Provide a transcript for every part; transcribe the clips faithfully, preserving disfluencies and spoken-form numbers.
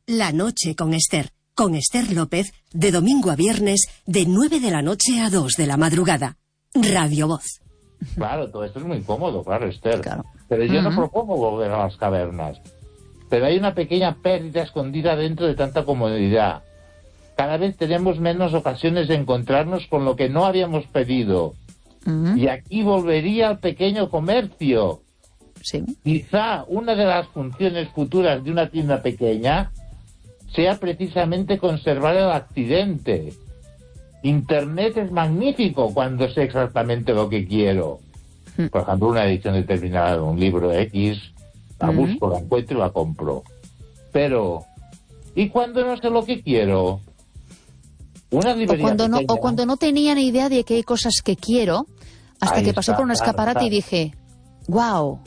La noche con Esther. Con Esther López, de domingo a viernes, de nueve de la noche a dos de la madrugada. Radio Voz. Claro, todo esto es muy cómodo, claro, Esther. Claro. Pero yo Uh-huh. no propongo volver a las cavernas. Pero hay una pequeña pérdida escondida dentro de tanta comodidad. Cada vez tenemos menos ocasiones de encontrarnos con lo que no habíamos pedido. Uh-huh. Y aquí volvería al pequeño comercio. Sí. Quizá una de las funciones futuras de una tienda pequeña sea precisamente conservar el accidente. Internet es magnífico cuando sé exactamente lo que quiero. Por ejemplo, una edición determinada de un libro X, la Uh-huh. busco, la encuentro y la compro. Pero, ¿y cuando no sé lo que quiero? Una O librería cuando, no, pequeña. o cuando no tenía ni idea de que hay cosas que quiero, hasta Ahí que pasé está, por un claro, escaparate y claro. dije, wow.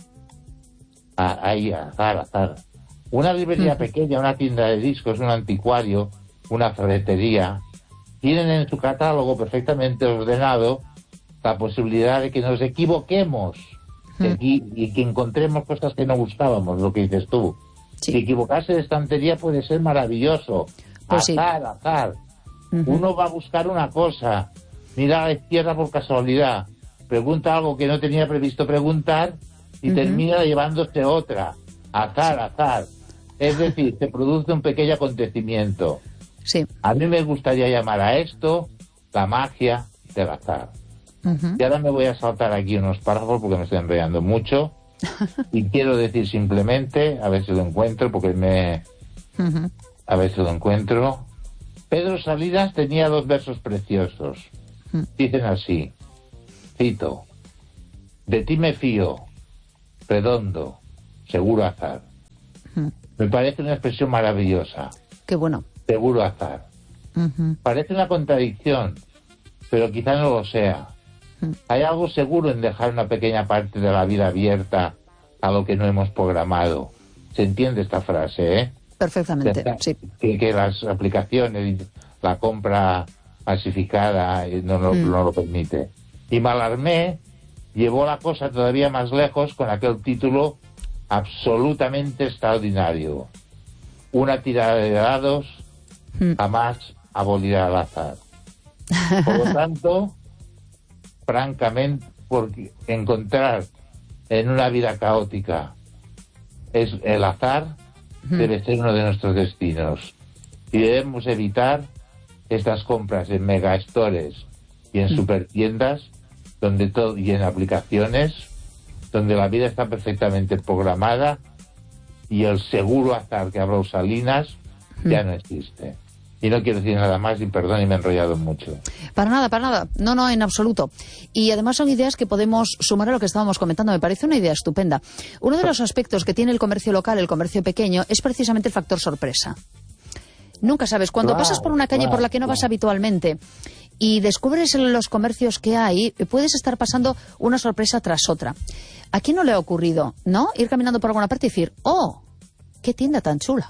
Ah, ahí, azar, azar. Una librería Ujú. pequeña, una tienda de discos, un anticuario, una ferretería, tienen en su catálogo perfectamente ordenado la posibilidad de que nos equivoquemos de aquí, y que encontremos cosas que no buscábamos, lo que dices tú. Sí. Si equivocarse de estantería puede ser maravilloso. Pues sí. azar, azar. Ujú. Uno va a buscar una cosa, mira a la izquierda por casualidad, pregunta algo que no tenía previsto preguntar y Ujú. termina llevándose otra. Azar, azar. Es decir, se produce un pequeño acontecimiento. Sí. A mí me gustaría llamar a esto la magia del azar. Ujú. Y ahora me voy a saltar aquí unos párrafos porque me estoy enrollando mucho. Y quiero decir simplemente, a ver si lo encuentro, porque me... Ujú. A ver si lo encuentro. Pedro Salinas tenía dos versos preciosos. Mm. Dicen así, cito, de ti me fío, redondo, seguro azar. Mm. Me parece una expresión maravillosa, Qué bueno. seguro azar. Ujú. Parece una contradicción, pero quizá no lo sea. Mm. Hay algo seguro en dejar una pequeña parte de la vida abierta a lo que no hemos programado. Se entiende esta frase, ¿eh? Perfectamente, sí. Que, que las aplicaciones, la compra masificada eh, no, no, Mm. no lo permite. Y Mallarmé llevó la cosa todavía más lejos con aquel título absolutamente extraordinario. Una tirada de dados Mm. jamás abolirá el azar. Por lo tanto, francamente, porque encontrar en una vida caótica es el azar, debe ser uno de nuestros destinos. Y debemos evitar estas compras en megastores y en supertiendas, donde todo, y en aplicaciones, donde la vida está perfectamente programada y el seguro azar que habló Salinas ya no existe. Y no quiero decir nada más, y perdón, y me he enrollado mucho. Para nada, para nada. No, no, en absoluto. Y además son ideas que podemos sumar a lo que estábamos comentando. Me parece una idea estupenda. Uno de los aspectos que tiene el comercio local, el comercio pequeño, es precisamente el factor sorpresa. Nunca sabes. Cuando Claro, pasas por una calle claro, por la que no vas claro. habitualmente y descubres los comercios que hay, puedes estar pasando una sorpresa tras otra. ¿A quién no le ha ocurrido, no? Ir caminando por alguna parte y decir, ¡oh! ¡Qué tienda tan chula!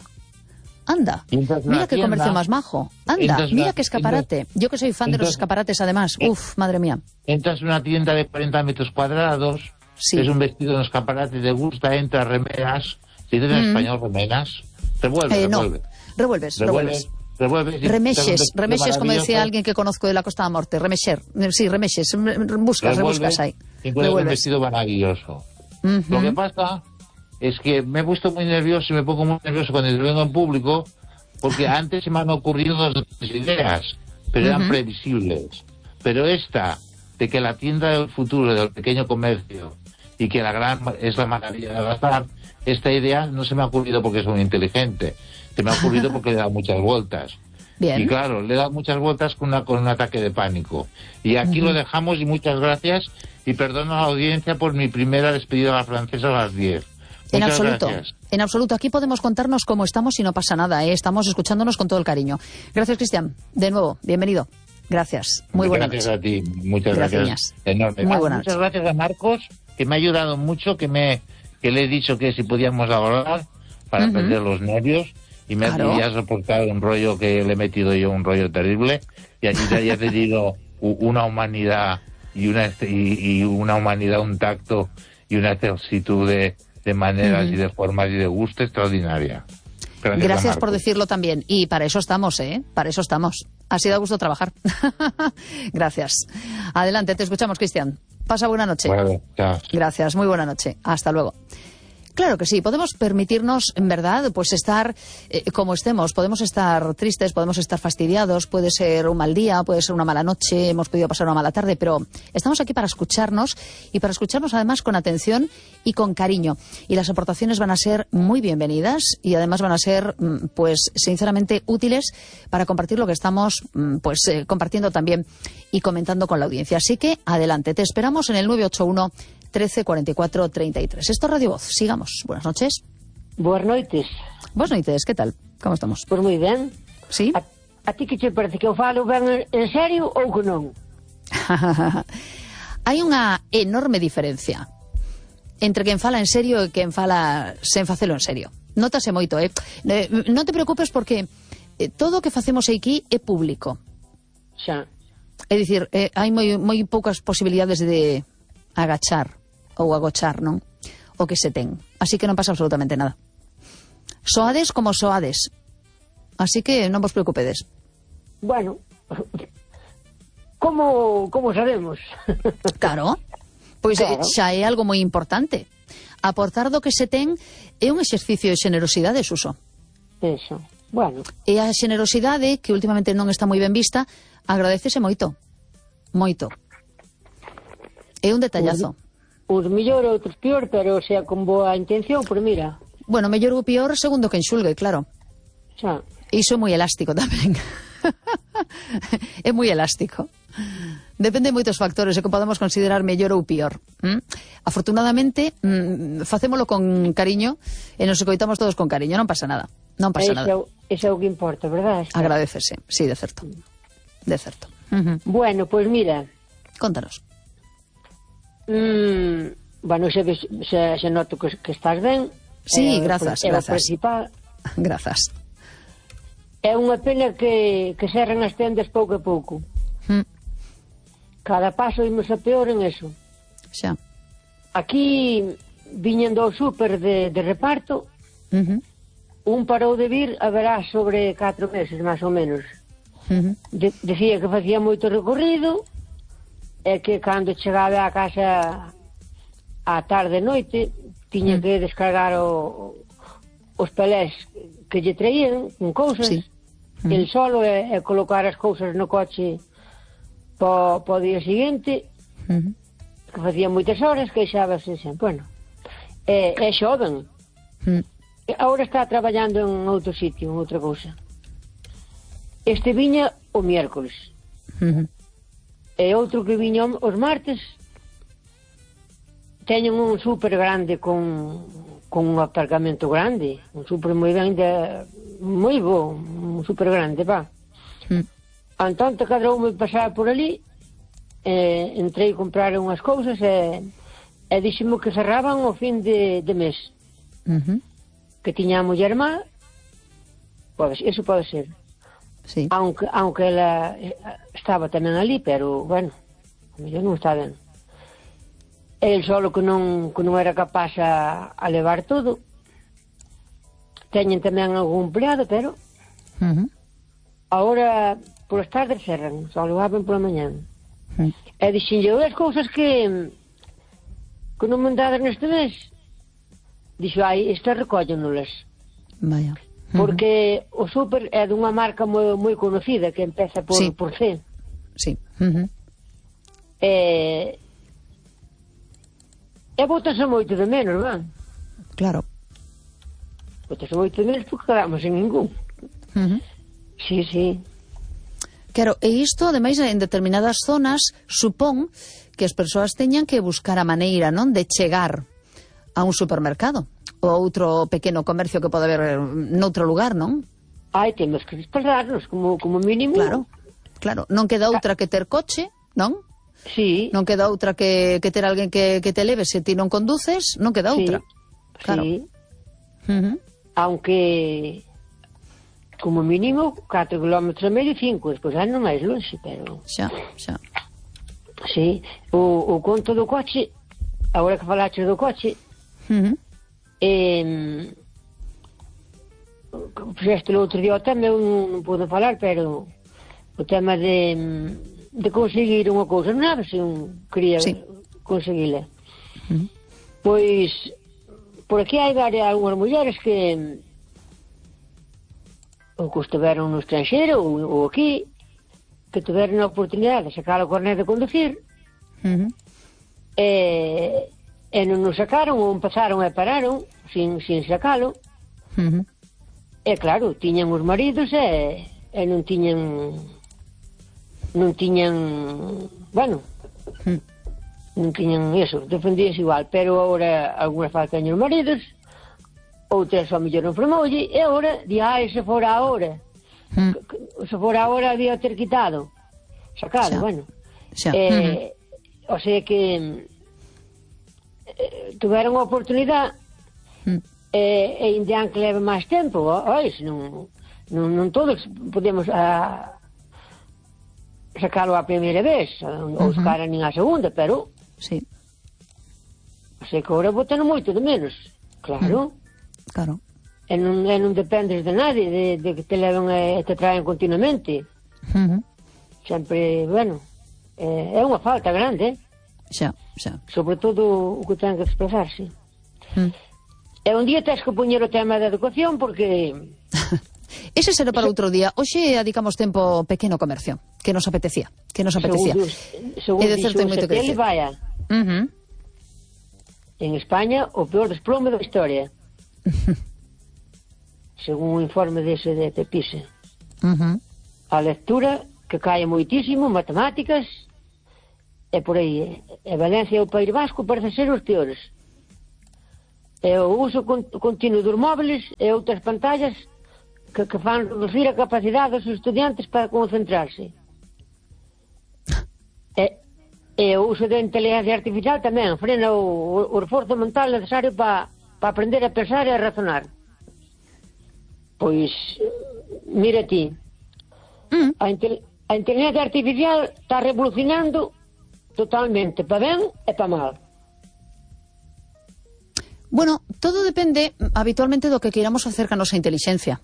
Anda, Entras en una mira qué tienda, comercio más majo. Anda, entras en mira una- qué escaparate. Yo que soy fan de los entras- escaparates, además. Uf, madre mía. Entras en una tienda de cuarenta metros cuadrados, Sí. es un vestido en un escaparate, te gusta, entras, remeras, si dices en Mm. español remeras, revuelve, Eh, no, revuelve. revuelves, revuelves. Revuelves, revuelves. y te Remexes, das un vestido remexes, como decía maravilloso, alguien que conozco de la Costa de Morte. Remexer, sí, remexes, buscas, revuelves rebuscas ahí. y encuentras un Revuelves. vestido maravilloso. Ujú. Lo que pasa es que me he puesto muy nervioso y me pongo muy nervioso cuando intervengo en público, porque antes se me han ocurrido dos ideas, pero eran Ujú. previsibles. Pero esta, de que la tienda del futuro, del pequeño comercio, y que la gran es la maravilla del azar, esta idea no se me ha ocurrido porque soy muy inteligente, se me ha ocurrido porque le he dado muchas vueltas. Bien. Y claro, le he dado muchas vueltas con, una, con un ataque de pánico. Y aquí lo dejamos, y muchas gracias, y perdono a la audiencia por mi primera despedida a la francesa a las diez. En Muchas absoluto, gracias. en absoluto. Aquí podemos contarnos cómo estamos y no pasa nada, ¿eh? Estamos escuchándonos con todo el cariño. Gracias, Cristian. De nuevo, bienvenido. Gracias. Muy buenas Gracias noches. a ti, muchas Gracias. gracias. Enorme. Muy Ah, buenas muchas noches. gracias a Marcos, que me ha ayudado mucho, que me que le he dicho que si podíamos hablar para Ujú. perder los nervios, y me Claro. ha, y ha soportado un rollo que le he metido yo, un rollo terrible, y aquí te haya tenido u- una humanidad y una y, y una humanidad, un tacto y una excelsitud de, de maneras Ujú. y de formas y de gusto extraordinaria. Gracias, Gracias Marcos. por decirlo también. Y para eso estamos, ¿eh? Para eso estamos. Ha sido a gusto trabajar. Gracias. Adelante, te escuchamos, Cristian. Pasa buena noche. Bueno, chao. Gracias, muy buena noche. Hasta luego. Claro que sí, podemos permitirnos, en verdad, pues estar eh, como estemos. Podemos estar tristes, podemos estar fastidiados, puede ser un mal día, puede ser una mala noche, hemos podido pasar una mala tarde, pero estamos aquí para escucharnos y para escucharnos además con atención y con cariño. Y las aportaciones van a ser muy bienvenidas y además van a ser, pues, sinceramente útiles para compartir lo que estamos, pues, eh, compartiendo también y comentando con la audiencia. Así que, adelante, te esperamos en el nueve ocho uno trece cuarenta y cuatro treinta y tres. Esto es Radio Voz. Sigamos. Buenas noches. Boas noites. Buenas noites. ¿Qué tal? ¿Cómo estamos? Pois moi ben. Sí? A, a ti que che parece que eu falo ben en serio ou que non? Hai unha enorme diferencia entre quen fala en serio e quen fala sen facelo en serio. Nótase moito, eh? eh non te preocupes porque eh, todo o que facemos aquí é público. Xa. É dicir, eh, hai moi, moi poucas posibilidades de agachar ou agochar, non? O que se ten. Así que non pasa absolutamente nada. Soades como soades. Así que non vos preocupedes. Bueno, como, como sabemos? Claro. Pois Claro. eh, xa é algo moi importante. Aportar do que se ten é un exercicio de xenerosidade, Suso. Eso. Bueno, E a xenerosidade, que últimamente non está moi ben vista, agradecese moito. Moito. É un detallazo. uns mellor, outros pior, pero sea con boa intención, pero mira, Bueno, mellor ou pior segundo quen xulgue, claro. xa. Iso é moi elástico tamén. É moi elástico. Depende de moitos factores e que podamos considerar mellor ou pior. ¿Mm? Afortunadamente, mm, facémolo con cariño e nos escoitamos todos con cariño. Non pasa nada. Non pasa Ese, nada. é o- ese é o que importa, verdad? Esther? Agradecese. Sí, de certo. De certo. Uh -huh. Bueno, pois mira, Contanos. mm, bueno, se, ves- se, se noto que, que estás ben. Sí, é o- grazas, é o grazas. principal. Grazas. É unha pena que, que cerren as tendas pouco a pouco. Mm, Cada paso imos a peor en eso. xa. Aquí viñen do súper de, de reparto, Uh -huh. un parou de vir, haberá sobre catro meses, máis ou menos. Uh -huh. De, decía que facía moito recorrido e que cando chegaba a casa á tarde e noite tiña Mm. que descargar o, os pelés que lle traían con cousas, Sí. Mm. el solo e, e colocar as cousas no coche po, po día seguinte, Uh -huh. que facía moitas horas, queixábase sempre. Bueno, é, é xoven. Mm, E agora está traballando en outro sitio, en outra cousa. Este viña o miércoles. uh -huh. E outro que viña os martes. Teñen un súper grande con, con un aparcamento grande. Un súper moi ben de, moi bo, un súper grande, va. Mm. Entón, cadroume pasar por ali, eh, entrei a comprar unhas cousas e, e dixemo que cerraban o fin de, de mes. Uh -huh. Que tiña a muller má, pode, eso pode ser. Sí. Aunque, aunque ela eh, estaba tamén ali, pero, bueno, a mellor non está ben. El solo que non, que non era capaz a, a levar todo. Teñen tamén algún empleado, pero Uh -huh. agora polas tardes cerran, só lo abren pola mañán. Mm. E dixenlle, as cousas que que non me dades neste mes, dixo, ai, estas recóllenolas. Vaya. Uh -huh. Porque o súper é dunha marca moi, moi conocida que empeza por, Sí. por C. Sí. Uh -huh. E, e botanse moito de menos, van? Claro. Botanse moito de menos porque quedamos en ningún. Uh -huh. Sí, sí. Claro, e isto, ademais, en determinadas zonas, supón que as persoas teñan que buscar a maneira, non, de chegar a un supermercado ou a outro pequeno comercio que pode haber noutro lugar, non? Ai, temos que desplazarnos como, como mínimo. Claro, claro. Non queda outra que ter coche, non? Sí. Non queda outra que, que ter alguén que, que te leve se ti non conduces, non queda outra. Sí. Claro. Sí. Uh -huh. Aunque como mínimo catro kilómetros e medio, cinco, despois é non máis longe, pero Xa, xa. sí, o, o conto do coche, agora que falaches do coche, Uh -huh. eh, fixeste o outro día o tema, eu non, non podo falar, pero o tema de, de conseguir unha cousa, non sabe se un quería sí. conseguila. Uh-huh. Pois, por aquí hai varias, algunhas mulleres que ou que estiveron no estranxeiro ou, ou aquí, que tiveron a oportunidade de sacar o carnet de conducir, uh-huh. e, e non nos sacaron, ou empezaron e pararon sin, sin sacalo. Uh-huh. E claro, tiñan os maridos e, e non tiñan non tiñan bueno uh-huh. non tiñan eso, defendíanse igual, pero agora algunhas faltan os maridos, outras ao mellor non formoulle, e agora di, ai, se fora agora uh-huh. se fora agora había ter quitado sacado, xa. Bueno xa. Eh, uh-huh. O sea que eh, tuveron a oportunidade uh-huh. e, e indian que leve máis tempo, oi, non, non, non todos podemos a, sacalo a primeira vez, uh-huh. ou sacar nin a segunda, pero sí. O sea que agora botan moito de menos, claro. Uh-huh. Claro. E non, e non dependes de nadie, de, de que te leven e te traen continuamente. Uh-huh. Sempre, bueno, é, é unha falta grande, eh? Xa, xa. Sobre todo o que ten que expresarse. Uh-huh. E un día tens que poñer o tema da educación, porque... Ese será para outro día. Hoxe dedicamos tempo ao pequeno comercio, que nos apetecía, que nos apetecía. Según, según dixo o Setel, vaya. Uh-huh. En España, o peor desplome da historia. Según o informe dese de Tepise. Uh-huh. A lectura que cae moitísimo, matemáticas e por aí, e Valencia e o País Vasco parece ser os peores. E o uso continuo dos móviles e outras pantallas que, que fan reducir a capacidade dos estudiantes para concentrarse. E, e o uso da inteligencia artificial tamén frena o, o esforzo mental necesario para para aprender a pensar e a razonar. Pois, mira ti, mm. a, intel a inteligencia artificial está revolucionando totalmente, para ben e para mal. Bueno, todo depende habitualmente do que queiramos facer ca nosa inteligencia.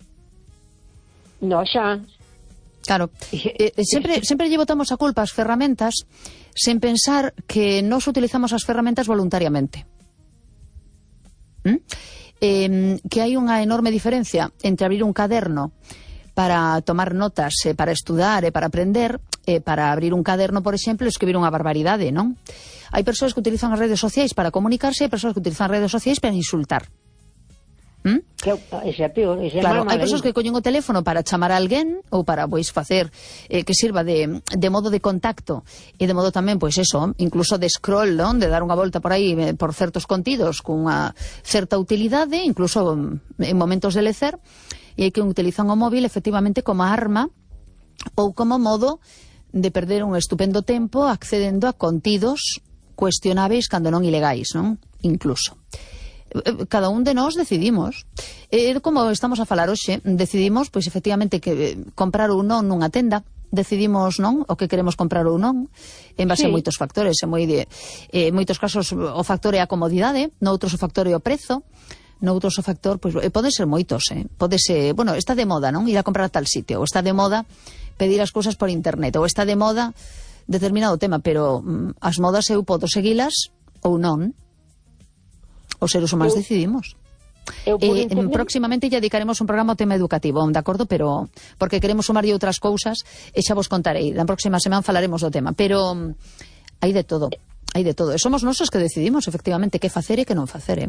No, xa. Claro, eh, sempre, sempre lle botamos a culpa ás ferramentas sen pensar que nós utilizamos as ferramentas voluntariamente. ¿Mm? Eh, que hai unha enorme diferencia entre abrir un caderno para tomar notas, eh, para estudar e para aprender, eh, para abrir un caderno, por exemplo, e escribir unha barbaridade, non? Hai persoas que utilizan as redes sociais para comunicarse e hai persoas que utilizan as redes sociais para insultar. ¿Mm? Que, ese é peor, ese claro, hai persoas que collen o teléfono para chamar a alguén ou para, pois, facer eh, que sirva de, de modo de contacto e de modo tamén, pois, eso, incluso de scroll, non? De dar unha volta por aí eh, por certos contidos cunha certa utilidade, incluso en momentos de lecer, e hai que utilizan o móvil efectivamente como arma ou como modo de perder un estupendo tempo accedendo a contidos cuestionáveis cando non ilegais, non? Incluso. Cada un de nós decidimos. Eh, como estamos a falar hoxe, decidimos, pois, efectivamente, que comprar ou non nunha tenda, decidimos, non, o que queremos comprar ou non, en base sí. a moitos factores, en moi de, eh, moitos casos o factor é a comodidade, noutros o factor é o prezo, noutros o factor, pois, pode ser moitos, eh, pode ser, bueno, está de moda, non, ir a comprar a tal sitio, ou está de moda pedir as cousas por internet, ou está de moda determinado tema, pero mm, as modas eu podo seguilas ou non. Os seres humanos eu, decidimos. Eu eh, próximamente ya dedicaremos un programa ao tema educativo, de acordo, pero porque queremos sumarlle outras cousas e xa vos contarei. Na próxima semana falaremos do tema, pero um, hai de todo, hai de todo. E somos nosos que decidimos, efectivamente, que facer e que non facer, eh?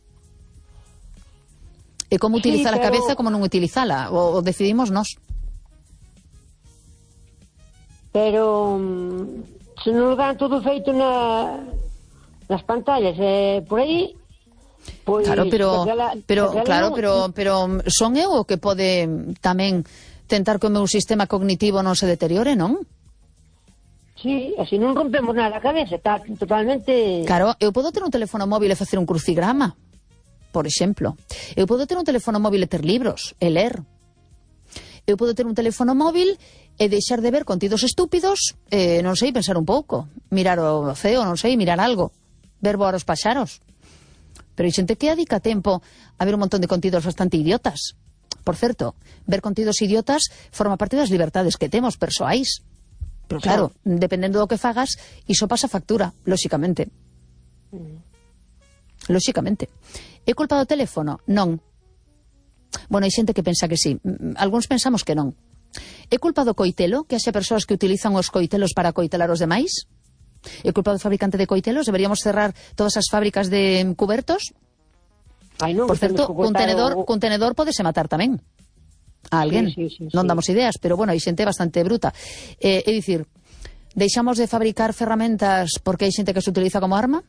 E como utilizar sí, pero... a cabeza, como non utilizala, o, o decidimos nós. Pero um, se non dan todo feito na, nas pantallas, eh, por aí. Pois, claro, pero, daquela, pero, daquela claro, non... pero, pero son eu o que pode tamén tentar que o meu sistema cognitivo non se deteriore, non? Sí, así non rompemos nada a cabeza, está totalmente... Claro, eu podo ter un teléfono móvil e facer un crucigrama, por exemplo. Eu podo ter un teléfono móvil e ter libros, e ler. Eu podo ter un teléfono móvil e deixar de ver contidos estúpidos, e non sei, pensar un pouco, mirar o ceo, non sei, mirar algo, ver voar os paxaros. Pero hai xente que adica tempo a ver un montón de contidos bastante idiotas. Por certo, ver contidos idiotas forma parte das libertades que temos persoais. Pero claro, dependendo do que fagas, iso pasa factura, lóxicamente. Mm. Lóxicamente. É culpa do teléfono? Non. Bueno, hai xente que pensa que sí. Algúns pensamos que non. É culpa do coitelo, que haxe persoas que utilizan os coitelos para coitelar os demais? É culpa do fabricante de coitelos? Deberíamos cerrar todas as fábricas de cubertos? Ai, non, por certo, cun tenedor, o... cun tenedor podese matar tamén a alguén. Sí, sí, sí, non sí. damos ideas, pero bueno, hai xente bastante bruta. Eh, é dicir, deixamos de fabricar ferramentas porque hai xente que se utiliza como arma?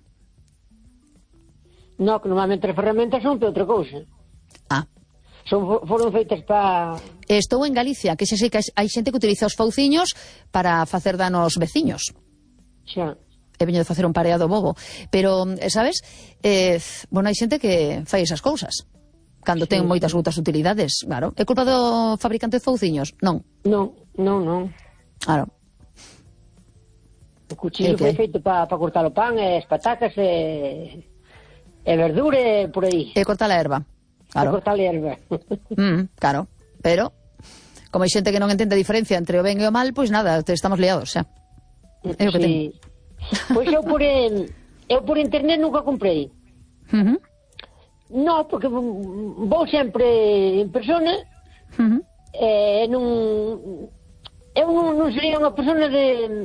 No, que normalmente as ferramentas son para outra cousa. Ah. Son, foron feitas para... Estou en Galicia, que xe sei que hai xente que utiliza os fauciños para facer danos veciños. Xa. He veño de facer un pareado bobo. Pero, sabes, eh, bueno, hai xente que fai esas cousas. Cando sí, ten moitas outras utilidades, claro. É culpa do fabricante de fauciños? Non. Non, non, non. Claro. O cuchillo foi feito para pa cortar o pan, e as patacas, e, e verdura, por aí. E cortar a erva. Claro. E cortar a erva. mm, claro. Pero, como hai xente que non entende a diferencia entre o ben e o mal, pois nada, estamos liados, xa. É o que sí. ten. Pois eu por, eu por internet nunca comprei. Uh -huh. No, porque vou sempre en persona. Uh -huh. E non... Eu non, non sería unha persona de...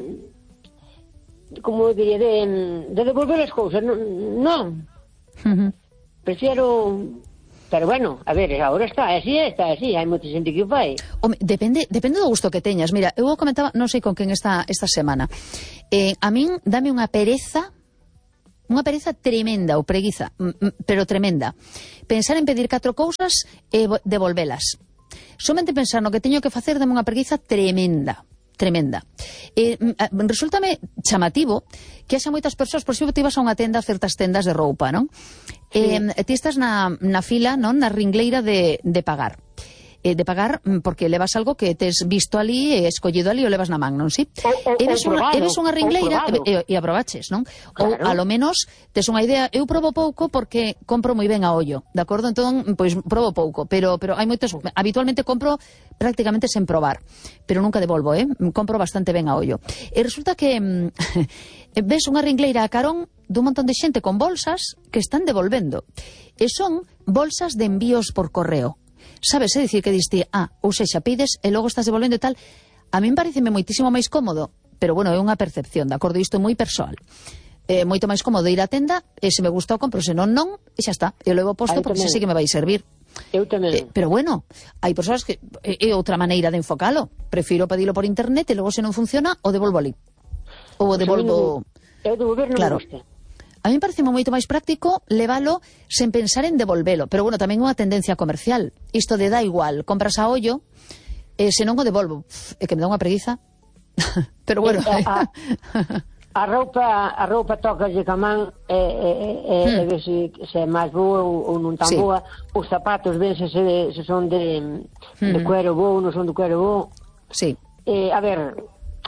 Como eu diría, de, de devolver as cousas. Non. non. Uh -huh. Prefiero... Pero bueno, a ver, agora está así, está así, hai moita xente que o fai. Home, depende, depende do gusto que teñas. Mira, eu comentaba, non sei con quen esta, esta semana. Eh, a min dame unha pereza, unha pereza tremenda, ou preguiza, pero tremenda. Pensar en pedir catro cousas e devolvelas. Somente pensar no que teño que facer dame unha preguiza tremenda. Tremenda. Eh, resúltame chamativo que haxa moitas persoas, por exemplo, te ibas a unha tenda, certas tendas de roupa, non? Sí. Eh, ti estás na, na fila, non? Na ringleira de, de pagar. Eh, de pagar porque levas algo que tes visto ali e escollido ali o levas na man, non? Si? O, o, e ves unha, e ves unha ringleira e, e, e aprobaches, non? Claro. Ou, a lo menos, tes unha idea. Eu probo pouco porque compro moi ben a ollo, de acordo? Entón, pois, probo pouco, pero, pero hai moitos... Habitualmente compro prácticamente sen probar, pero nunca devolvo, eh? Compro bastante ben a ollo. E resulta que ves unha ringleira a carón dun montón de xente con bolsas que están devolvendo. E son bolsas de envíos por correo. Sabes, é dicir que diste, ah, ou sexa, pides e logo estás devolvendo e tal. A min pareceme moitísimo máis cómodo, pero bueno, é unha percepción, de acordo, isto é moi persoal. É moito máis cómodo ir á tenda e se me gusta o compro, se non, non, e xa está. Eu levo posto porque xa sei que me vai servir. Eu tamén. Eh, pero bueno, hai persoas que é, é outra maneira de enfocalo. Prefiro pedilo por internet e logo se non funciona o devolvo ali. Ou o devolvo... Eu devolver non claro. me gusta. A mí me parece moito máis práctico levalo sen pensar en devolvelo. Pero bueno, tamén unha tendencia comercial. Isto de dá igual, compras a ollo, e se non o devolvo. É que me dá unha preguiza. Pero bueno... A, a roupa a roupa toca de camán e, e, e, hmm. e ver se, se é máis boa ou, ou non tan sí. boa. Os zapatos ven se, se son de, hmm. de cuero bo ou non son de cuero bo. Sí. Eh, a ver,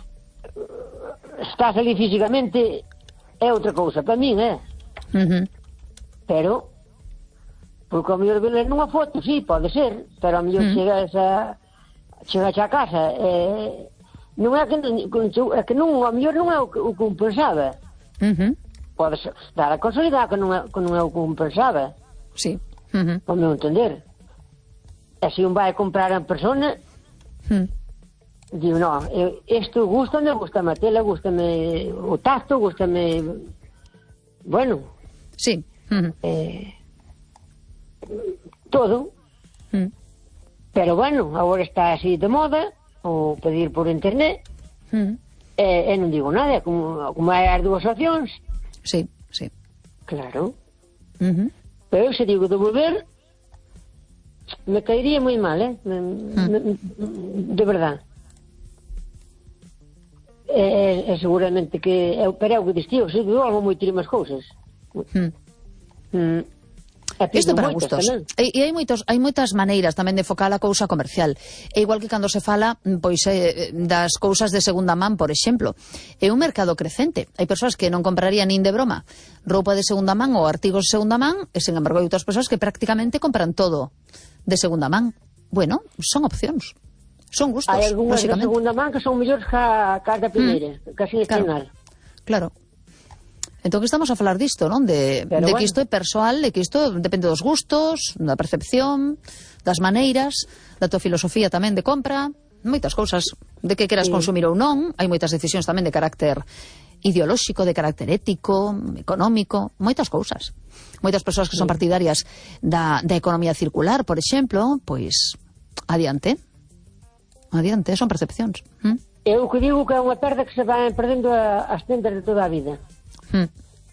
estás ali físicamente... É outra cousa, para min, é. Uh -huh. Pero, porque ao mellor ver nunha foto, sí, pode ser, pero ao mellor uh -huh. chegas a chegas a casa, eh, non é que, é que non, ao mellor non é o que, o que un pensaba. Uh -huh. Pode ser, dar a casualidade que non é, que non é o que un pensaba. Sí. Uh -huh. Ao meu entender. E se un vai a comprar en persona, uh -huh. digo, no, isto gústame, gústame a tela, gústame o tacto, gústame... Bueno. Sí. Uh -huh. eh, todo. Uh -huh. Pero bueno, agora está así de moda, o pedir por internet, uh -huh. e, e non digo nada, como, como hai as dúas opcións. Sí, sí. Claro. Uh -huh. Pero se digo devolver, me caería moi mal, eh? Me, uh -huh. me, de verdad. É, é seguramente que é, pero é o que distío, se devolvo moitísimas cousas. Hmm. Mm. Isto para gustos. E, e hai moitos, hai moitas maneiras tamén de focar a cousa comercial. É igual que cando se fala pois eh, das cousas de segunda man, por exemplo. É un mercado crecente. Hai persoas que non comprarían nin de broma roupa de segunda man ou artigos de segunda man, e sen embargo hai outras persoas que prácticamente compran todo de segunda man. bueno, son opcións. Son gustos, hai algunhas de lógicamente. segunda man que son mellores que a, que a da primeira, mm. casi claro. Claro. Entón que estamos a falar disto, non? De, de bueno. que isto é persoal, de que isto depende dos gustos, da percepción, das maneiras, da tua filosofía tamén de compra, moitas cousas, de que queras sí. consumir ou non. Hai moitas decisións tamén de carácter ideolóxico, de carácter ético, económico, moitas cousas. Moitas persoas que son partidarias da, da economía circular, por exemplo, pois, adiante. Adiante, son percepcións. ¿Mm? Eu que digo que é unha perda que se van perdendo a, as tendas de toda a vida. ¿Mm?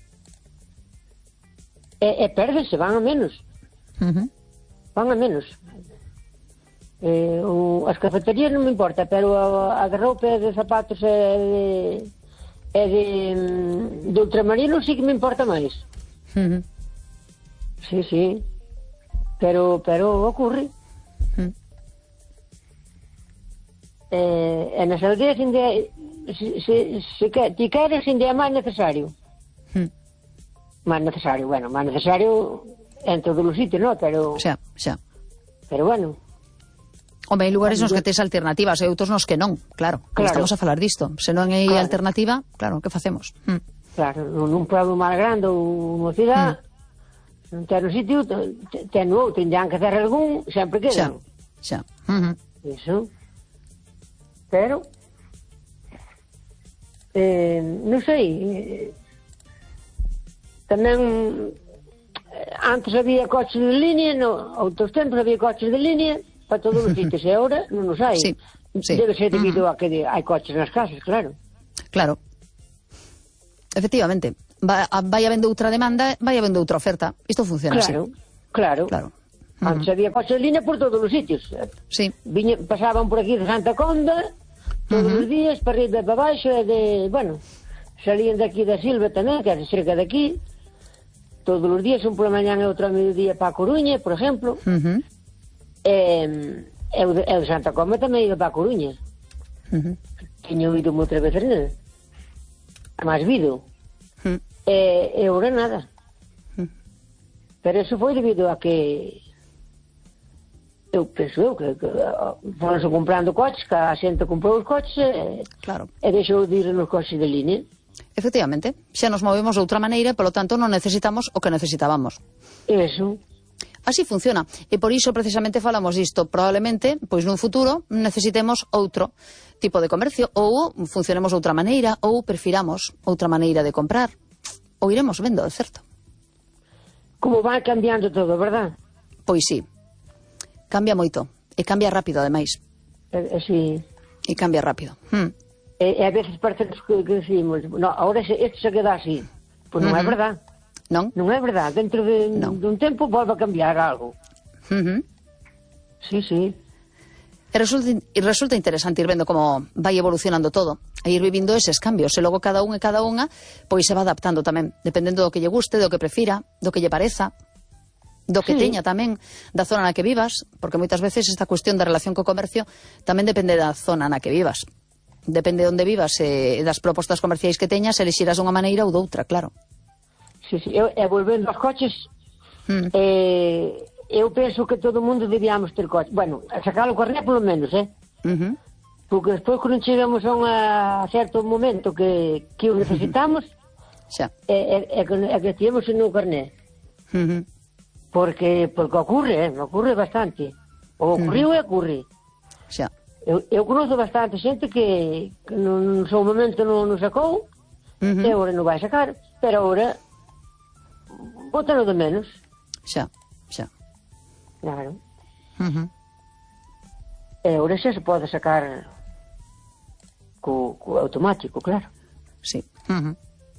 E, e perdense, van a menos. Uh-huh. Van a menos. Eh, o, as cafeterías non me importa, pero a, a de roupa e de zapatos e de, e de, de ultramarino sí que me importa máis. Uh-huh. Sí, sí. Pero, pero ocurre. Uh-huh. Eh, e nas aldeas inde, se, se, se, se ti queres inde é máis necesario. Hmm. Máis necesario, bueno, máis necesario en todos os sitios, non? Pero, xa, xa. pero bueno. Home, hai lugares nos que tes alternativas e outros nos que non, claro, claro. Estamos a falar disto. Se non hai claro. alternativa, claro, que facemos? Hmm. Claro, nun pueblo máis grande ou unha cidade, hmm. non ten un sitio, ten outro, tendrán que hacer algún, sempre quedan. Xa, xa. Uh-huh. Iso. Pero eh, non sei eh, tamén antes había coches de línea, no, outros tempos había coches de línea para todos os sitios e agora non os hai. Sí, sí. Debe ser debido uh-huh. a que hai coches nas casas, claro. Claro. Efectivamente. Va, vai habendo outra demanda, vai habendo outra oferta. Isto funciona claro, así. Claro, claro. Uh-huh. Antes había coches de línea por todos os sitios. Sí. Viña, pasaban por aquí de Santa Conda todos uh-huh. os días, para arriba e para baixo, e de, bueno, salían de aquí da Silva tamén, que é cerca de aquí, todos os días, un por la mañana e outro a mediodía para a Coruña, por exemplo. Uh-huh. E, e, o de, e o de Santa Coma tamén iba para a Coruña. Uh-huh. Tiño ido moitas veces nel. Mas vido. Uh-huh. E, e ora nada. Uh-huh. Pero eso foi debido a que eu penso eu que, que foronse comprando coches, que a xente comprou os coches e, claro. e deixou de ir nos coches de línea. Efectivamente, xa nos movemos de outra maneira, polo tanto non necesitamos o que necesitábamos. Eso. Así funciona, e por iso precisamente falamos disto. Probablemente, pois nun futuro, necesitemos outro tipo de comercio, ou funcionemos de outra maneira, ou prefiramos outra maneira de comprar, ou iremos vendo, de certo. Como vai cambiando todo, verdad? Pois sí. Cambia moito. E cambia rápido, ademais. E, e sí. E cambia rápido. Hmm. E, e a veces parece que, que decimos, no, ahora se, isto se queda así. Pois non uh-huh. é verdad. Non? Non é verdad. Dentro de, non. dun tempo volve a cambiar algo. Uh-huh. Sí, sí. E resulta, e resulta interesante ir vendo como vai evolucionando todo. E ir vivindo eses cambios. E logo cada un e cada unha pois se va adaptando tamén. Dependendo do que lle guste, do que prefira, do que lle pareza, do que sí. teña tamén, da zona na que vivas, porque moitas veces esta cuestión da relación co comercio tamén depende da zona na que vivas. Depende de onde vivas e das propostas comerciais que teñas, elixirás dunha maneira ou doutra, claro. Sí, sí. Eu, e volvendo aos coches, mm. eh, eu penso que todo o mundo debíamos ter coches. Bueno, a sacar o carné polo menos, eh? Uh-huh. Porque despois quando chegamos a, unha, a certo momento que, que o necesitamos, xa. É, é, é, que, é que tivemos no carné. Uh-huh. Porque, porque ocurre, eh? ocurre bastante. O ocurriu uh-huh. e ocurre. Xa. Eu, eu conozco bastante xente que, que no, no seu momento non no sacou, uh-huh. e agora non vai sacar, pero agora bótalo de menos. Xa, xa. Claro. Uh-huh. E agora xa se pode sacar co, co automático, claro. Sí. Uh-huh.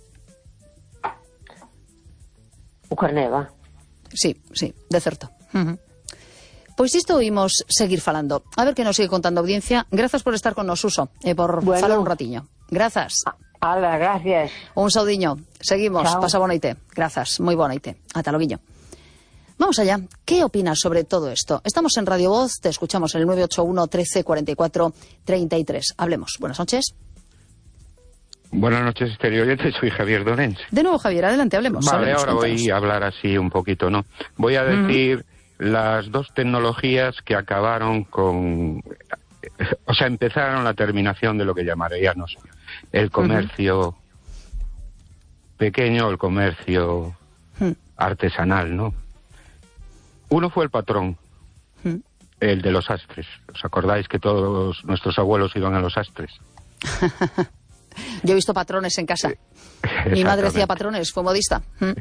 O carné, va. Sí, sí, de certo. Uh-huh. Pois isto imos seguir falando. A ver que nos sigue contando a audiencia. Grazas por estar con nos, Suso, e por bueno. falar un ratiño. Grazas. Ala, gracias. Un saudiño. Seguimos. Chao. Pasa boa noite. Grazas. Moi boa noite. Ata loguiño. Vamos allá. ¿Qué opinas sobre todo esto? Estamos en Radio Voz, te escuchamos en el nueve ocho uno, trece, cuarenta y cuatro, treinta y tres. Hablemos. Buenas noches. Buenas noches, exteriores. Soy Javier Donens. De nuevo, Javier, adelante, hablemos. Vale, hablemos, ahora cuéntanos. voy a hablar así un poquito, ¿no? Voy a decir... Uh-huh. las dos tecnologías que acabaron con... O sea, empezaron la terminación de lo que llamaríamos el comercio uh-huh. pequeño, el comercio uh-huh. artesanal, ¿no? Uno fue el patrón, uh-huh. el de los sastres. ¿Os acordáis que todos nuestros abuelos iban a los sastres? Yo he visto patrones en casa. Mi madre hacía patrones, fue modista.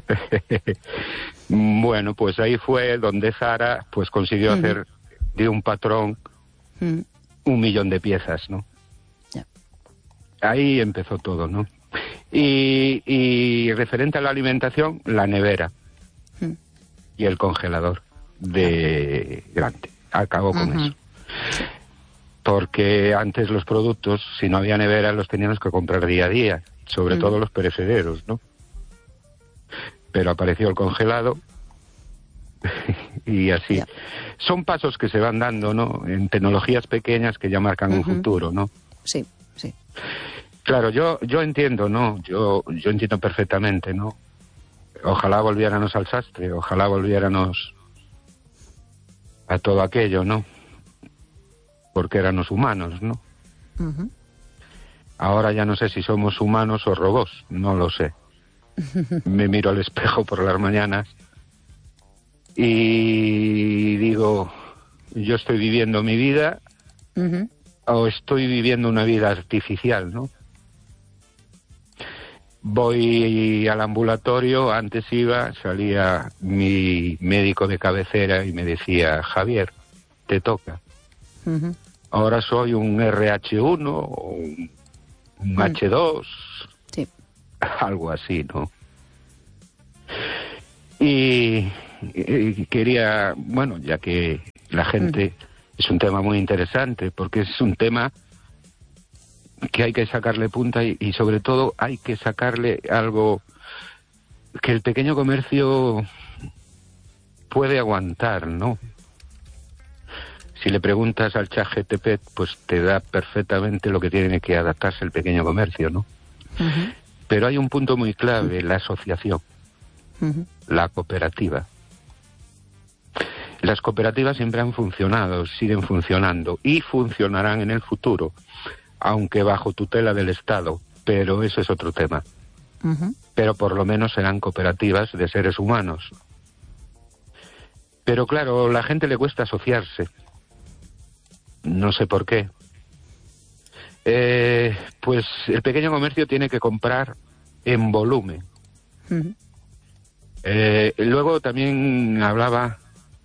¿Mm? Bueno, pues ahí fue donde Zara pues consiguió uh-huh. hacer de un patrón uh-huh. un millón de piezas, ¿no? Yeah. Ahí empezó todo, ¿no? Y, y referente a la alimentación, la nevera uh-huh. y el congelador de grande. Acabó con uh-huh. eso. Porque antes los productos, si no había nevera, los teníamos que comprar día a día, sobre mm. todo los perecederos, ¿no? Pero apareció el congelado y así. Yeah. Son pasos que se van dando, ¿no? En tecnologías pequeñas que ya marcan uh-huh. un futuro, ¿no? Sí, sí. Claro, yo yo entiendo, ¿no? Yo yo entiendo perfectamente, ¿no? Ojalá volviéramos al sastre, ojalá volviéramos a todo aquello, ¿no? Porque éramos humanos, ¿no? Uh-huh. Ahora ya no sé si somos humanos o robots, no lo sé. Me miro al espejo por las mañanas y digo, yo estoy viviendo mi vida uh-huh. o estoy viviendo una vida artificial, ¿no? Voy al ambulatorio, antes iba, salía mi médico de cabecera y me decía, Javier, te toca. Uh-huh. Ahora soy un erre hache uno o un, un uh-huh. hache dos, sí. algo así, ¿no? Y, y quería, bueno, ya que la gente uh-huh. es un tema muy interesante, porque es un tema que hay que sacarle punta y, y sobre todo hay que sacarle algo que el pequeño comercio puede aguantar, ¿no? Si le preguntas al chat G T P, pues te da perfectamente lo que tiene que adaptarse el pequeño comercio, ¿no? Uh-huh. Pero hay un punto muy clave, la asociación, uh-huh. la cooperativa. Las cooperativas siempre han funcionado, siguen funcionando y funcionarán en el futuro, aunque bajo tutela del Estado, pero eso es otro tema. Uh-huh. Pero por lo menos serán cooperativas de seres humanos. Pero claro, a la gente le cuesta asociarse. No sé por qué. Eh, pues el pequeño comercio tiene que comprar en volumen. Uh-huh. Eh, luego también hablaba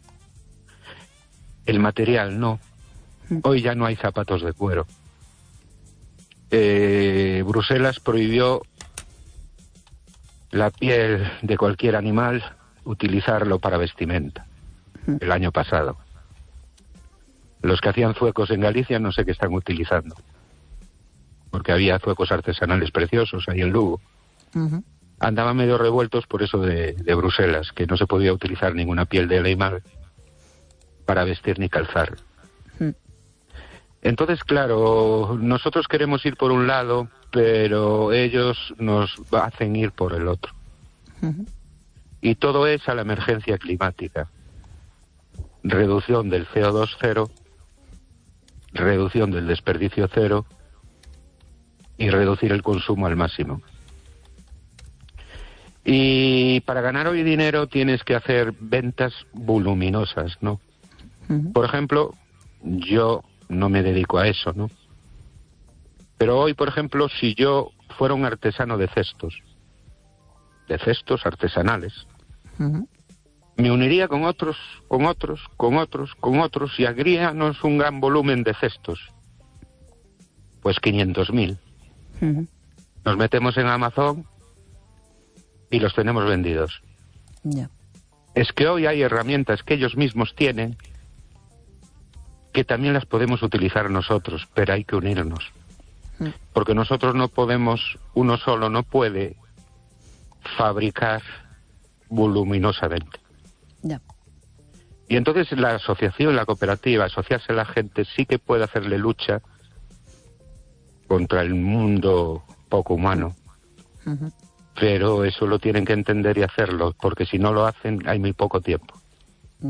el material, no. Uh-huh. Hoy ya no hay zapatos de cuero. Eh, Bruselas prohibió la piel de cualquier animal utilizarlo para vestimenta uh-huh. el año pasado. Los que hacían zuecos en Galicia no sé qué están utilizando, porque había zuecos artesanales preciosos ahí en Lugo. Uh-huh. Andaban medio revueltos por eso de, de Bruselas, que no se podía utilizar ninguna piel de animal para vestir ni calzar. Uh-huh. Entonces, claro, nosotros queremos ir por un lado, pero ellos nos hacen ir por el otro. Uh-huh. Y todo es a la emergencia climática. Reducción del C O dos cero, reducción del desperdicio cero y reducir el consumo al máximo. Y para ganar hoy dinero tienes que hacer ventas voluminosas, ¿no? Uh-huh. Por ejemplo, yo no me dedico a eso, ¿no? Pero hoy, por ejemplo, si yo fuera un artesano de cestos, de cestos artesanales, uh-huh. me uniría con otros, con otros, con otros, con otros y haríamos un gran volumen de cestos. Pues quinientos mil. Uh-huh. Nos metemos en Amazon y los tenemos vendidos. Yeah. Es que hoy hay herramientas que ellos mismos tienen que también las podemos utilizar nosotros, pero hay que unirnos. Uh-huh. Porque nosotros no podemos, uno solo no puede fabricar voluminosamente. Yeah. Y entonces la asociación, la cooperativa, asociarse a la gente sí que puede hacerle lucha contra el mundo poco humano. Uh-huh. Pero eso lo tienen que entender y hacerlo, porque si no lo hacen hay muy poco tiempo. Yeah.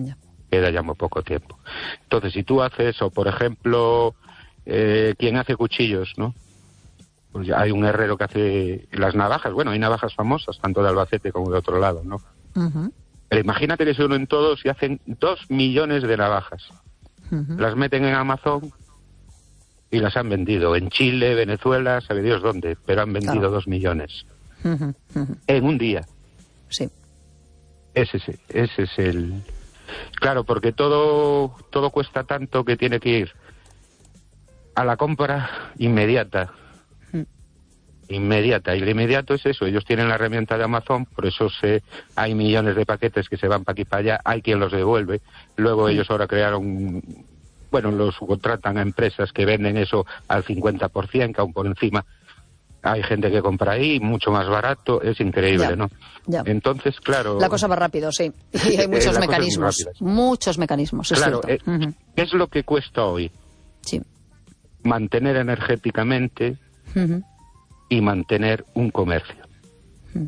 queda ya muy poco tiempo. Entonces, si tú haces, o por ejemplo, eh, quien hace cuchillos, ¿no? Pues ya hay un herrero que hace las navajas. Bueno, hay navajas famosas, tanto de Albacete como de otro lado, ¿no? Uh-huh. Pero imagínate que se unen todos y hacen dos millones de navajas. Uh-huh. Las meten en Amazon y las han vendido. En Chile, Venezuela, sabe Dios dónde, pero han vendido claro. dos millones. Uh-huh. Uh-huh. En un día. Sí. Ese es, ese es el... Claro, porque todo, todo cuesta tanto que tiene que ir a la compra inmediata. Inmediata, y lo inmediato es eso, ellos tienen la herramienta de Amazon, por eso se, hay millones de paquetes que se van para aquí y para allá, hay quien los devuelve, luego sí. ellos ahora crearon, bueno, los contratan a empresas que venden eso al cincuenta por ciento, que aún por encima hay gente que compra ahí, mucho más barato, es increíble, ya, ¿no? Ya. Entonces, claro... La cosa va rápido, sí, y hay muchos mecanismos, muchos mecanismos, es claro, cierto. Eh, uh-huh. ¿Qué es lo que cuesta hoy? Sí. Mantener energéticamente... Uh-huh. y mantener un comercio. Mm.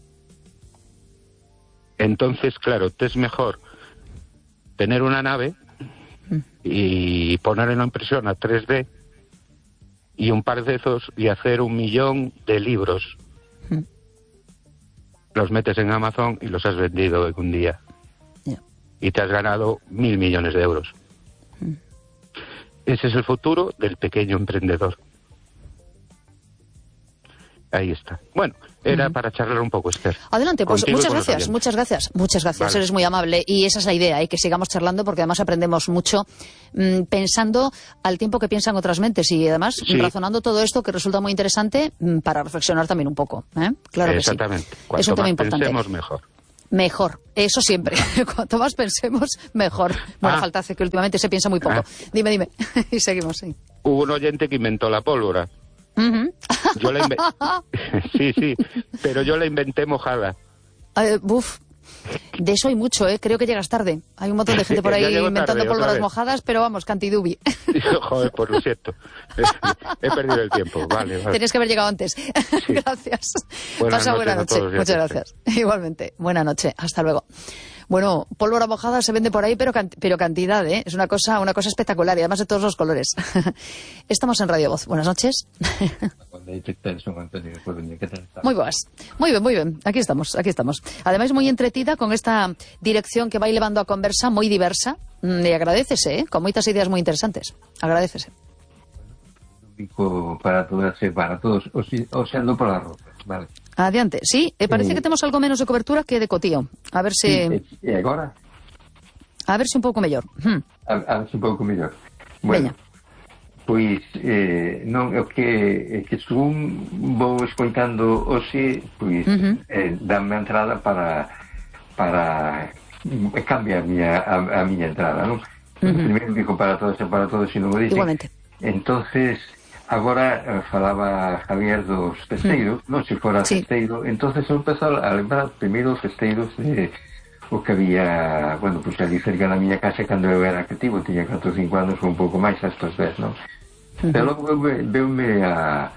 Entonces, claro, te es mejor tener una nave mm. y poner en la impresora tres D y un par de esos y hacer un millón de libros. Mm. Los metes en Amazon y los has vendido en un día. Yeah. Y te has ganado mil millones de euros. Mm. Ese es el futuro del pequeño emprendedor. Ahí está. Bueno, era uh-huh. para charlar un poco, Esther. Adelante, pues muchas gracias, muchas gracias, muchas gracias, vale. Eres muy amable. Y esa es la idea, ¿eh? Que sigamos charlando porque además aprendemos mucho mmm, pensando al tiempo que piensan otras mentes y además sí. razonando todo esto que resulta muy interesante mmm, para reflexionar también un poco. ¿eh? Claro que exactamente. Sí. Cuanto es un tema más importante. Pensemos, mejor. Mejor, eso siempre. Cuanto más pensemos, mejor. Bueno, ah. falta hace que últimamente se piensa muy poco. Ah. Dime, dime. Y seguimos, sí. Hubo un oyente que inventó la pólvora. Uh-huh. Yo la inve... sí, sí, pero yo la inventé mojada. Uh, uf, de eso hay mucho, ¿eh? Creo que llegas tarde. Hay un montón de gente por ahí inventando tarde, pólvoras mojadas, pero vamos, cantidubi. Joder, por lo cierto. He perdido el tiempo, vale, vale. Tenías que haber llegado antes. Sí. Gracias. Buenas Pasa buena noche. Muchas gracias. Igualmente. Buena noche. Hasta luego. Bueno, pólvora mojada se vende por ahí, pero, can pero cantidad, ¿eh? Es una cosa, una cosa espectacular y además de todos los colores. Estamos en Radio Voz. Buenas noches. Muy buenas. Muy bien, muy bien. Aquí estamos, aquí estamos. Además muy entretida con esta dirección que va elevando a conversa, muy diversa. Y agradécese, ¿eh? Con muchas ideas muy interesantes. Agradécese. Para todos, para todos, o sea, no por la ropa, vale. Adiante. Sí, eh, parece eh, que tenemos algo menos de cobertura que de cotío. A ver se... Sí, e agora? A ver se un pouco mellor. Hmm. A, a ver se un pouco mellor. Bueno, Veña. Pois, eh, non, é o que, é que según vou escoitando hoxe, pois, uh-huh. eh, dame a entrada para para cambiar a miña, a, a miña entrada, non? Uh-huh. Primeiro digo para todos e para todos, se non o dicen. Igualmente. Entonces... Agora eh, falaba Javier dos festeiros, mm. non se fora sí. festeiro, entonces eu empezou a lembrar primeiro os festeiros de o que había, bueno, pues ali cerca da miña casa cando eu era cativo, tiña catro ou cinco anos ou un pouco máis a estos ves, non? Mm-hmm. Pero logo veume a,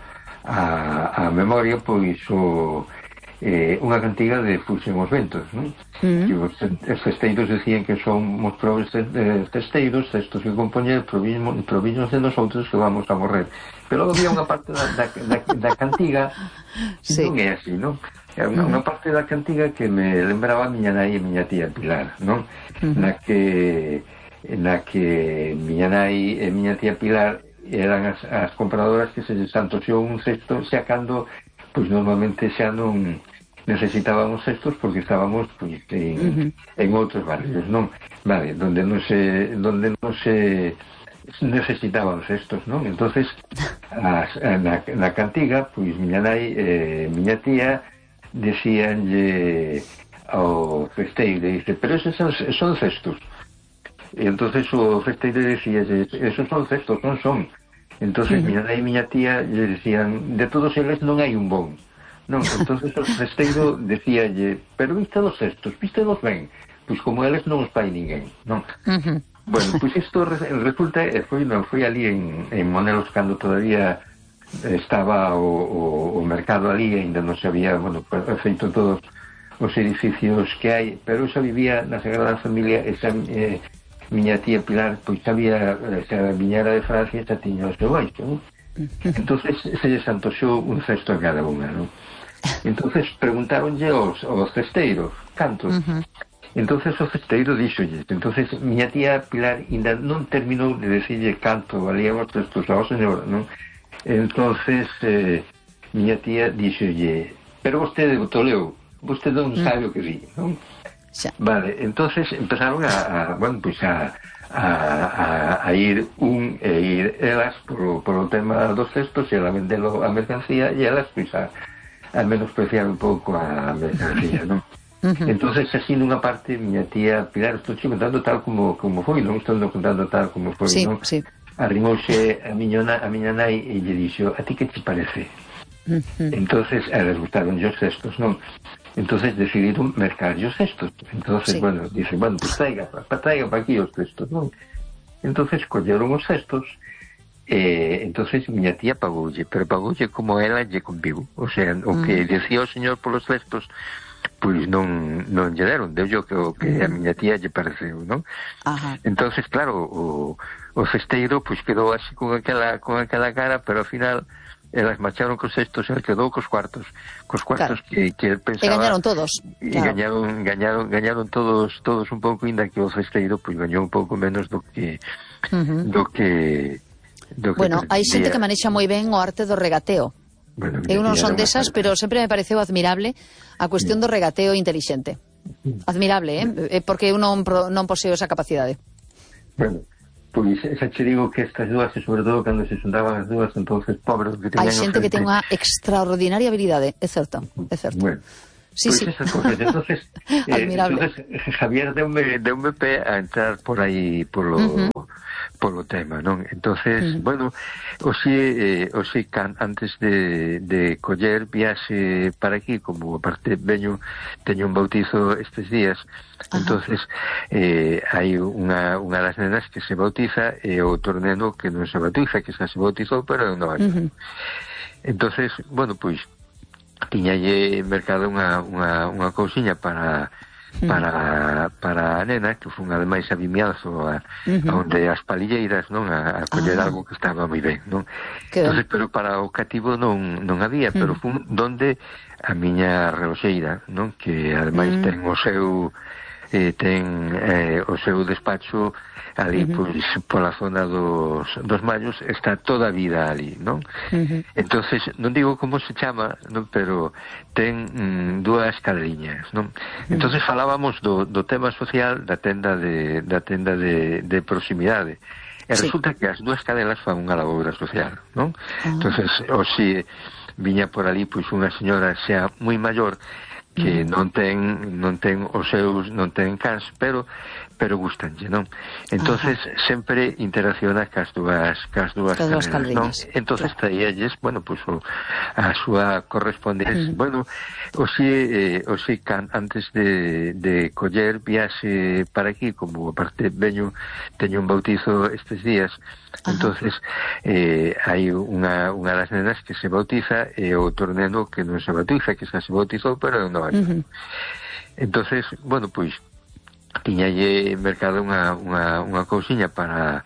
a, a memoria, pois, o, eh, unha cantiga de Fuxen os ventos, non? Mm-hmm. Que os, os festeiros decían que son os probes festeiros, estos que compoñen proviños de nosotros que vamos a morrer. Pero había unha parte da, da, da, da cantiga sí. non é así, non? É unha, unha parte da cantiga que me lembraba a miña nai e a miña tía Pilar, non? Uh-huh. Na que na que miña nai e miña tía Pilar eran as, as compradoras que se santoxou un cesto xa cando, pois normalmente xa non necesitábamos cestos porque estábamos pois, en, uh-huh. en outros barrios, non? Vale, donde non se donde non se necesitaban cestos, non? Entonces as, na, na cantiga, pois miña nai e eh, miña tía decíanlle ao festeiro, dice, pero esos son, son cestos. E entonces o festeiro decía, esos son cestos, non son. Entonces uh-huh. miña nai e miña tía lle decían, de todos eles non hai un bon. Non, entonces o festeiro decíalle, pero viste dos cestos, viste dos ben. Pois como eles non os pai ninguén, non? Uh-huh. Bueno, pois isto resulta, foi, non, foi ali en, en Monelos cando todavía estaba o, o, o mercado ali, ainda non se había, bueno, feito todos os edificios que hai, pero xa vivía na Sagrada Familia e xa, eh, miña tía Pilar, pois sabía, se a viñera de Francia xa tiña o seu baixo, non? Entonces se lles antoxou un cesto a cada unha, non? Entonces preguntaronlle aos, aos cesteiros cantos. Uh-huh. Entonces o cesteiro díxolle, entonces miña tía Pilar ainda non terminou de decirlle canto valía os cestos ao señor, non? Entonces eh, miña tía díxolle, pero vostede toleu, vostede non sabe uh-huh. o que di, non? Xa. Vale, entonces empezaron a, a bueno, pois pues a, a, a, a ir un e ir elas por, por o tema dos cestos e ela vendelo a mercancía e elas pois pues, a, a menospreciar un pouco a mercancía, non? Uh-huh. Entonces así nunha parte miña tía Pilar, estou contando tal como, como foi, non estou contando tal como foi, sí, non? Sí. Arrimouse a miña, a miña nai e lle dixo, a ti que te parece? Uh-huh. Entonces elas gustaron os cestos, non? Entonces decidiron mercar os cestos. Entonces, sí. bueno, dice, bueno, pues traiga, pa, traiga para aquí os cestos, non? Entonces colleron os cestos e entonces miña tía pagoulle, pero pagoulle como ela lle conviu. O sea, o uh-huh. que decía o señor polos cestos, pois non, non lle deron, deu yo que o que uh-huh. a miña tía lle pareceu, non? Uh-huh. Entonces, claro, o, o cesteiro pois quedou así con aquela, con aquela cara, pero ao final elas marcharon cos cestos e el quedou cos cuartos cos cuartos claro. que, que pensaba e gañaron todos e claro. gañaron, gañaron, gañaron todos todos un pouco, inda que o cesteiro pois gañou un pouco menos do que uh-huh. do que do que bueno, hai xente que manexa moi ben o arte do regateo. Bueno, eu non son desas, pero sempre me pareceu admirable a cuestión sí. do regateo intelixente. Admirable, eh? Porque eu non, non poseo esa capacidade. Bueno, pois xa che digo que estas dúas, e sobre todo cando se xuntaban as dúas, entonces pobres que teñan... Hai xente que ten unha extraordinaria habilidade, é certo, é certo. Bueno, sí, pois sí. esas cosas, entonces, eh, entonces Javier deume, deume pé a entrar por aí polo... Uh-huh. polo tema, non? Entonces, uh-huh. bueno, oxe, eh, oxe can, antes de, de coller viaxe para aquí, como aparte veño, teño un bautizo estes días, uh-huh. entonces eh, hai unha, unha das nenas que se bautiza e outro neno que non se bautiza, que xa se bautizou, pero non hai. Uh-huh. Entonces, bueno, pois tiñalle mercado unha, unha, unha cousiña para para para a nena, que foi ademais a vimianzo a, uh-huh. a onde as palilleiras, non, a, a coller ah. algo que estaba moi ben, non? Entonces, pero para o cativo non non había, uh-huh. pero foi donde a miña reloxeira, non, que ademais uh-huh. ten o seu eh, ten eh, o seu despacho ali, uh-huh. pois, pola zona dos, dos Mallos, está toda a vida ali, non? Uh-huh. Entonces, non digo como se chama, non, pero ten mm, dúas cadriñas, non? Uh-huh. Entonces falábamos do, do tema social da tenda de, da tenda de, de proximidade. E sí. resulta que as dúas cadelas fan unha labora social, non? Uh-huh. Entonces, o si viña por ali, pois, unha señora xa moi maior, que uh-huh. non ten non ten os seus, non ten cans, pero pero gustanlle, non? Entonces Ajá. sempre interacciona cas dúas cas dúas cadenas, non? Entonces claro. traíalles, bueno, pois pues, a súa correspondencia. Uh-huh. Bueno, oxe, eh, oxe can, antes de, de coller viaxe para aquí, como aparte veño, teño un bautizo estes días, Ajá. entonces eh, hai unha, unha das nenas que se bautiza e outro neno que non se bautiza, que xa se bautizou, pero non hai. Uh-huh. Entonces, bueno, pois tiñalle mercado unha, unha, unha cousiña para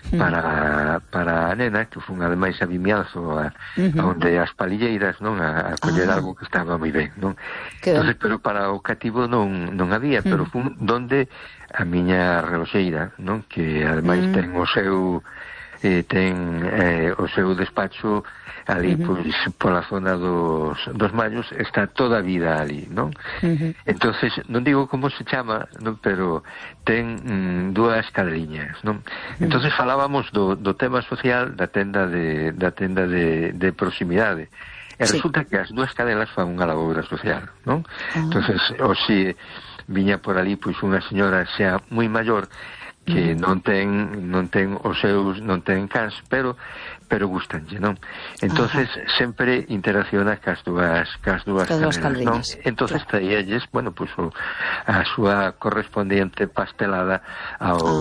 para para a nena, que foi ademais a vimianzo a, uh-huh. a onde as palilleiras, non, a, a coller ah. algo que estaba moi ben, non? Entonces, pero para o cativo non non había, uh-huh. pero foi donde a miña reloxeira, non, que ademais uh-huh. ten o seu eh, ten eh, o seu despacho ali, uh-huh. pois, pola zona dos, dos Mallos, está toda a vida ali, non? Uh-huh. Entonces, non digo como se chama, non, pero ten mm, dúas cadriñas, non? Uh-huh. Entonces falábamos do, do tema social da tenda de, da tenda de, de proximidade. E sí. resulta que as dúas cadelas fan unha labora social, non? Uh-huh. Entonces, o si viña por ali, pois, unha señora xa moi maior, que non ten non ten os seus, non ten cans, pero pero gustanlle, non? Entonces Ajá. sempre interacciona cas dúas cas dúas cadenas, non? Entonces claro. traíalles, bueno, pois pues, a súa correspondiente pastelada ao